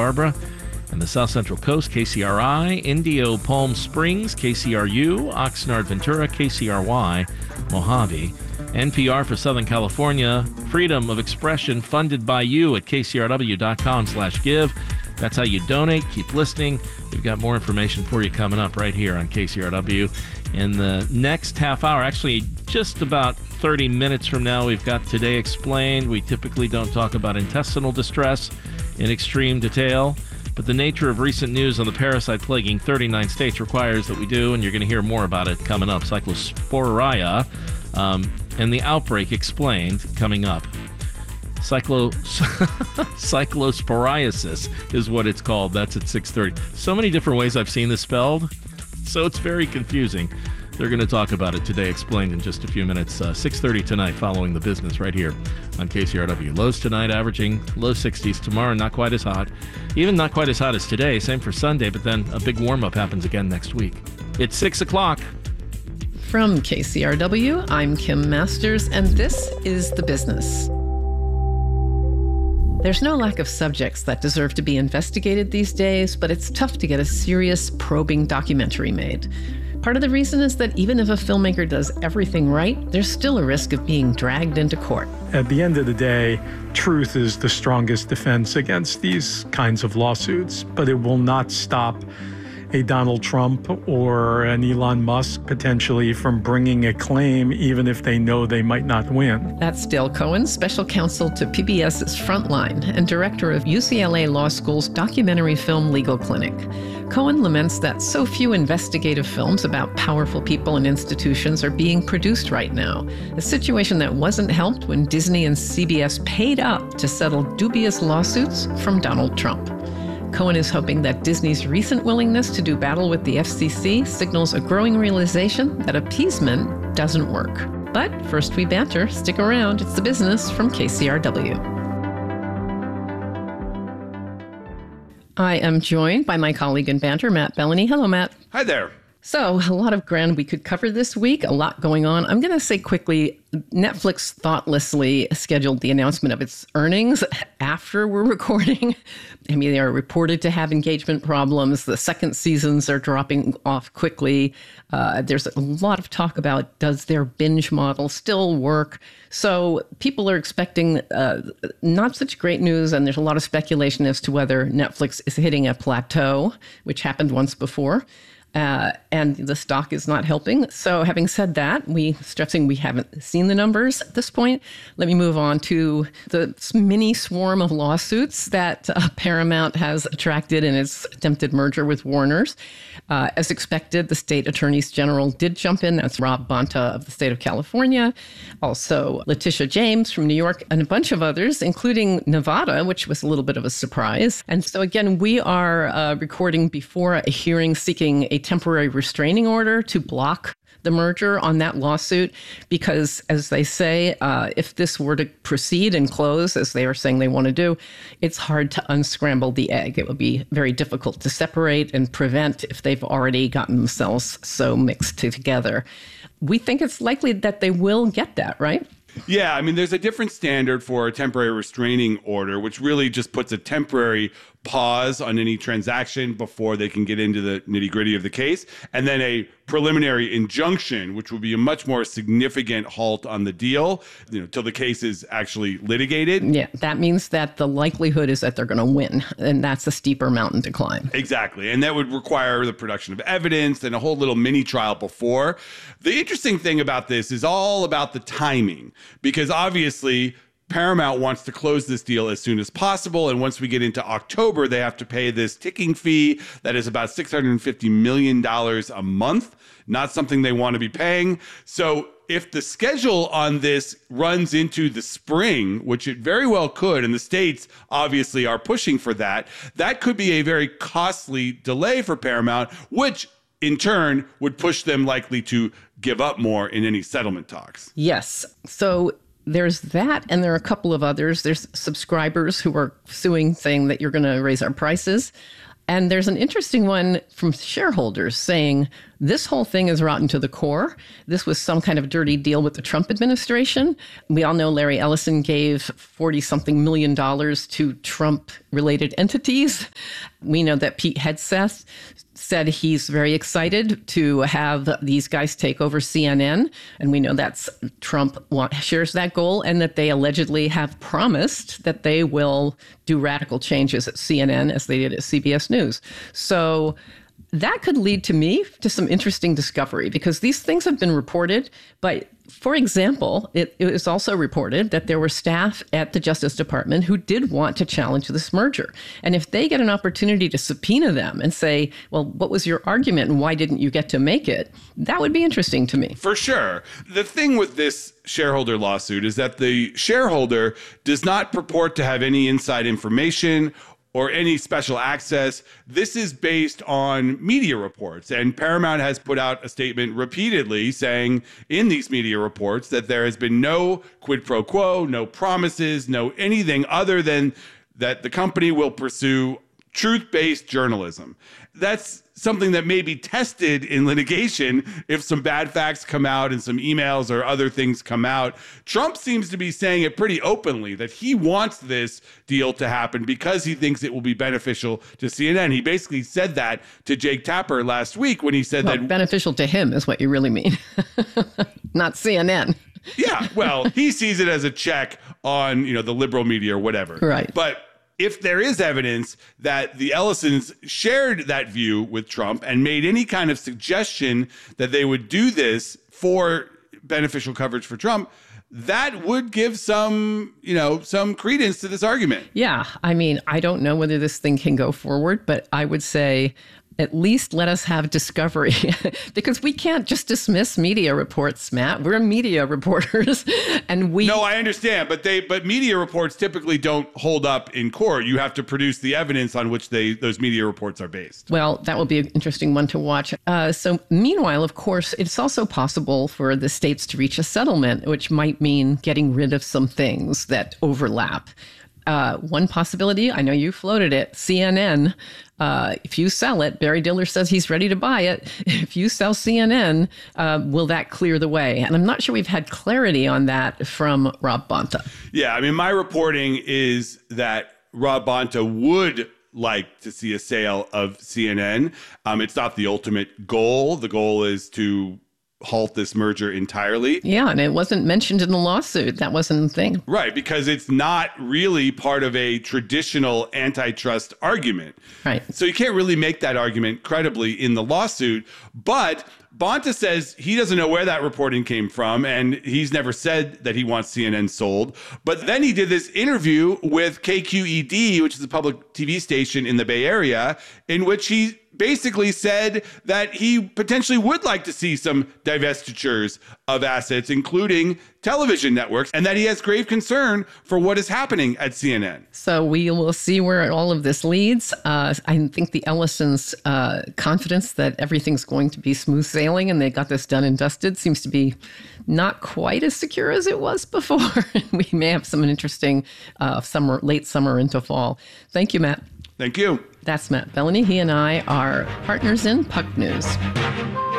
Barbara. And the South Central Coast, KCRI, Indio Palm Springs, KCRU, Oxnard Ventura, KCRY, Mojave. NPR for Southern California, freedom of expression funded by you at kcrw.com/give. That's how you donate. Keep listening. We've got more information for you coming up right here on KCRW. In the next half hour, actually just about 30 minutes from now, we've got Today Explained. We typically don't talk about intestinal distress in extreme detail, but the nature of recent news on the parasite plaguing 39 states requires that we do, and you're going to hear more about it coming up. Cyclosporia and the outbreak explained coming up. Cyclosporiasis is what it's called. That's at 6:30. So many different ways I've seen this spelled, so it's very confusing. They're going to talk about it Today Explained in just a few minutes. 6:30 tonight following the business right here on KCRW. Lows tonight averaging low 60s. Tomorrow not quite as hot. Even not quite as hot as today. Same for Sunday, but then a big warm-up happens again next week. It's 6 o'clock. From KCRW, I'm Kim Masters, and this is The Business. There's no lack of subjects that deserve to be investigated these days, but it's tough to get a serious, probing documentary made. Part of the reason is that even if a filmmaker does everything right, there's still a risk of being dragged into court. At the end of the day, truth is the strongest defense against these kinds of lawsuits, but it will not stop a Donald Trump or an Elon Musk potentially from bringing a claim, even if they know they might not win. That's Dale Cohen, special counsel to PBS's Frontline and director of UCLA Law School's documentary film Legal Clinic. Cohen laments that so few investigative films about powerful people and institutions are being produced right now, a situation that wasn't helped when Disney and CBS paid up to settle dubious lawsuits from Donald Trump. Cohen is hoping that Disney's recent willingness to do battle with the FCC signals a growing realization that appeasement doesn't work. But first we banter. Stick around. It's The Business from KCRW. I am joined by my colleague in banter, Matt Bellany. Hello, Matt. Hi there. So, a lot of ground we could cover this week, a lot going on. I'm going to say quickly, Netflix thoughtlessly scheduled the announcement of its earnings after we're recording. I mean, they are reported to have engagement problems. The second seasons are dropping off quickly. There's a lot of talk about, does their binge model still work? So people are expecting not such great news, and there's a lot of speculation as to whether Netflix is hitting a plateau, which happened once before. And the stock is not helping. So having said that, stressing we haven't seen the numbers at this point. Let me move on to the mini swarm of lawsuits that Paramount has attracted in its attempted merger with Warner's. As expected, the state attorneys general did jump in. That's Rob Bonta of the state of California, also Letitia James from New York, and a bunch of others, including Nevada, which was a little bit of a surprise. And so again, we are recording before a hearing seeking a temporary restraining order to block the merger on that lawsuit, because as they say, if this were to proceed and close, as they are saying they want to do, it's hard to unscramble the egg. It would be very difficult to separate and prevent if they've already gotten themselves so mixed together. We think it's likely that they will get that, right? Yeah, I mean, there's a different standard for a temporary restraining order, which really just puts a temporary pause on any transaction before they can get into the nitty-gritty of the case, and then a preliminary injunction, which would be a much more significant halt on the deal, till the case is actually litigated. Yeah, that means that the likelihood is that they're going to win, and that's a steeper mountain to climb. Exactly, and that would require the production of evidence and a whole little mini trial before. The interesting thing about this is all about the timing, because obviously Paramount wants to close this deal as soon as possible. And once we get into October, they have to pay this ticking fee that is about $650 million a month, not something they want to be paying. So if the schedule on this runs into the spring, which it very well could, and the states obviously are pushing for that, that could be a very costly delay for Paramount, which in turn would push them likely to give up more in any settlement talks. Yes. So there's that, and there are a couple of others. There's subscribers who are suing, saying that you're going to raise our prices. And there's an interesting one from shareholders saying this whole thing is rotten to the core. This was some kind of dirty deal with the Trump administration. We all know Larry Ellison gave 40-something million to Trump-related entities. We know that Pete Hegseth said he's very excited to have these guys take over CNN. And we know that's Trump shares that goal, and that they allegedly have promised that they will do radical changes at CNN as they did at CBS News. So that could lead to me to some interesting discovery, because these things have been reported. But for example, it was also reported that there were staff at the Justice Department who did want to challenge this merger. And if they get an opportunity to subpoena them and say, well, what was your argument and why didn't you get to make it? That would be interesting to me. For sure. The thing with this shareholder lawsuit is that the shareholder does not purport to have any inside information or any special access. This is based on media reports. And Paramount has put out a statement repeatedly saying in these media reports that there has been no quid pro quo, no promises, no anything other than that the company will pursue truth-based journalism. That's something that may be tested in litigation if some bad facts come out and some emails or other things come out. Trump seems to be saying it pretty openly that he wants this deal to happen because he thinks it will be beneficial to CNN. He basically said that to Jake Tapper last week when he said that beneficial to him is what you really mean, not CNN. Yeah, well, he sees it as a check on, the liberal media or whatever. Right. But if there is evidence that the Ellisons shared that view with Trump and made any kind of suggestion that they would do this for beneficial coverage for Trump, that would give some credence to this argument. Yeah. I mean, I don't know whether this thing can go forward, but I would say at least let us have discovery, because we can't just dismiss media reports, Matt. We're media reporters, and we... No, I understand, but media reports typically don't hold up in court. You have to produce the evidence on which those media reports are based. Well, that will be an interesting one to watch. So meanwhile, of course, it's also possible for the states to reach a settlement, which might mean getting rid of some things that overlap. One possibility, I know you floated it, CNN. If you sell it, Barry Diller says he's ready to buy it. If you sell CNN, will that clear the way? And I'm not sure we've had clarity on that from Rob Bonta. Yeah, I mean, my reporting is that Rob Bonta would like to see a sale of CNN. It's not the ultimate goal. The goal is to halt this merger entirely. Yeah, and it wasn't mentioned in the lawsuit. That wasn't the thing. Right, because it's not really part of a traditional antitrust argument. Right. So you can't really make that argument credibly in the lawsuit. But Bonta says he doesn't know where that reporting came from, and he's never said that he wants CNN sold. But then he did this interview with KQED, which is a public TV station in the Bay Area, in which he basically said that he potentially would like to see some divestitures of assets, including television networks, and that he has grave concern for what is happening at CNN. So we will see where all of this leads. I think the Ellisons' confidence that everything's going to be smooth sailing and they got this done and dusted seems to be not quite as secure as it was before. We may have some interesting late summer into fall. Thank you, Matt. Thank you. That's Matt Bellany. He and I are partners in Puck News.